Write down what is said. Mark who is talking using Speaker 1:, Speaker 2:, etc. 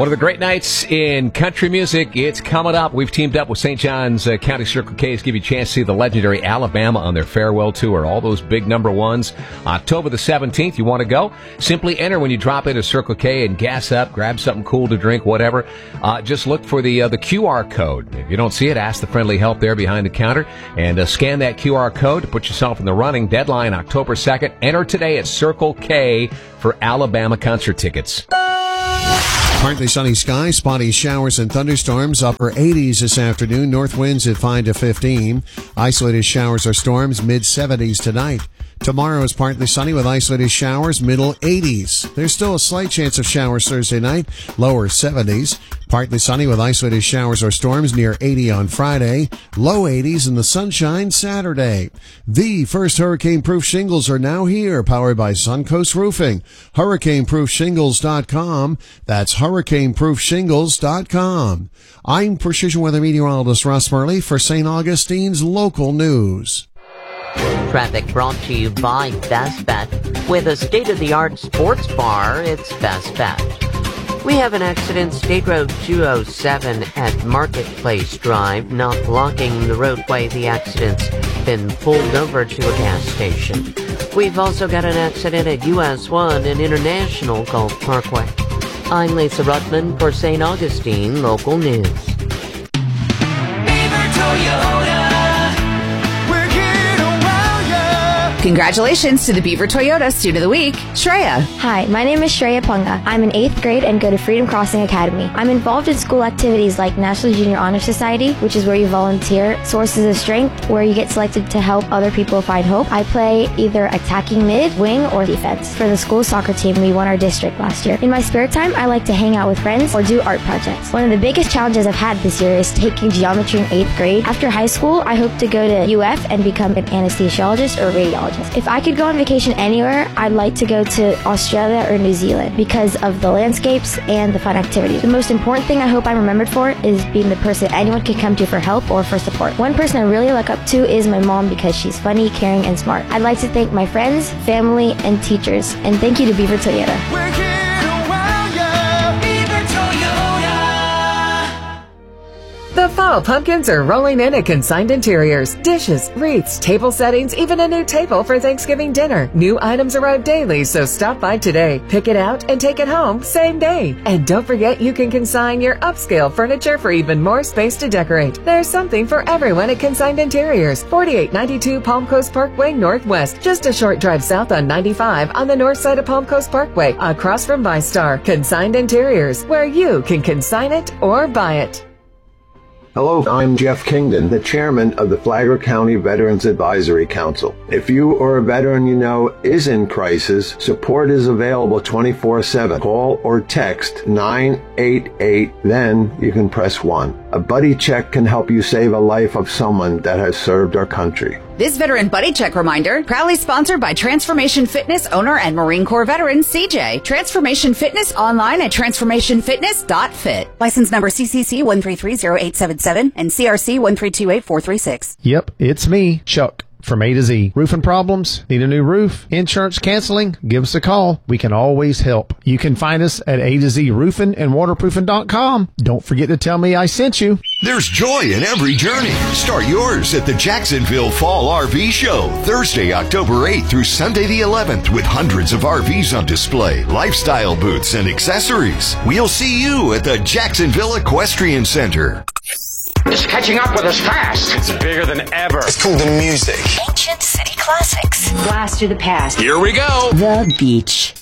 Speaker 1: One of the great nights in country music, it's coming up. We've teamed up with St. John's County Circle K to give you a chance to see the legendary Alabama on their farewell tour. All those big number ones. October the 17th, you want to go? Simply enter when you drop into Circle K and gas up, grab something cool to drink, whatever. Just look for the QR code. If you don't see it, ask the friendly help there behind the counter and scan that QR code to put yourself in the running. Deadline October 2nd. Enter today at Circle K for Alabama concert tickets.
Speaker 2: Partly sunny skies, spotty showers and thunderstorms, upper 80s this afternoon, north winds at 5 to 15. Isolated showers or storms, mid-70s tonight. Tomorrow is partly sunny with isolated showers, middle 80s. There's still a slight chance of showers Thursday night, lower 70s. Partly sunny with isolated showers or storms near 80 on Friday, low 80s in the sunshine Saturday. The first hurricane-proof shingles are now here, powered by Suncoast Roofing. HurricaneProofShingles.com. That's HurricaneProofShingles.com. I'm Precision Weather Meteorologist Russ Murley for St. Augustine's Local News.
Speaker 3: Traffic brought to you by Best Bet. With a state-of-the-art sports bar, it's Best Bet. We have an accident, State Road 207 at Marketplace Drive, not blocking the roadway. The accident's been pulled over to a gas station. We've also got an accident at US 1 and International Gulf Parkway. I'm Lisa Ruttman for St. Augustine Local News.
Speaker 4: Beaver Toyota.
Speaker 5: Congratulations to the Beaver Toyota Student of the Week, Shreya.
Speaker 6: Hi, my name is Shreya Punga. I'm in 8th grade and go to Freedom Crossing Academy. I'm involved in school activities like National Junior Honor Society, which is where you volunteer, Sources of Strength, where you get selected to help other people find hope. I play either attacking mid, wing, or defense. For the school soccer team, we won our district last year. In my spare time, I like to hang out with friends or do art projects. One of the biggest challenges I've had this year is taking geometry in 8th grade. After high school, I hope to go to UF and become an anesthesiologist or radiologist. If I could go on vacation anywhere, I'd like to go to Australia or New Zealand because of the landscapes and the fun activities. The most important thing I hope I'm remembered for is being the person anyone can come to for help or for support. One person I really look up to is my mom because she's funny, caring, and smart. I'd like to thank my friends, family, and teachers. And thank you to Beaver Toyota.
Speaker 5: The fall pumpkins are rolling in at Consigned Interiors. Dishes, wreaths, table settings, even a new table for Thanksgiving dinner. New items arrive daily, so stop by today. Pick it out and take it home same day. And don't forget you can consign your upscale furniture for even more space to decorate. There's something for everyone at Consigned Interiors. 4892 Palm Coast Parkway Northwest. Just a short drive south on 95 on the north side of Palm Coast Parkway, across from ViStar. Consigned Interiors, where you can consign it or buy it.
Speaker 7: Hello, I'm Jeff Kingdon, the chairman of the Flagler County Veterans Advisory Council. If you or a veteran you know is in crisis, support is available 24/7. Call or text 988, then you can press 1. A buddy check can help you save a life of someone that has served our country.
Speaker 5: This Veteran Buddy Check reminder, proudly sponsored by Transformation Fitness owner and Marine Corps veteran CJ. Transformation Fitness online at transformationfitness.fit. License number CCC 1330877 and CRC 1328436.
Speaker 8: Yep, it's me, Chuck. From A to Z. Roofing problems? Need a new roof? Insurance canceling? Give us a call. We can always help. You can find us at A to Z Roofing and Waterproofing.com. Don't forget to tell me I sent you.
Speaker 9: There's joy in every journey. Start yours at the Jacksonville Fall RV Show, Thursday, October 8th through Sunday the 11th, with hundreds of RVs on display, lifestyle booths, and accessories. We'll see you at the Jacksonville Equestrian Center.
Speaker 10: It's catching up with us fast. It's bigger than ever.
Speaker 11: It's called the music.
Speaker 12: Ancient City Classics.
Speaker 13: Blast through the past.
Speaker 10: Here we go.
Speaker 13: The beach.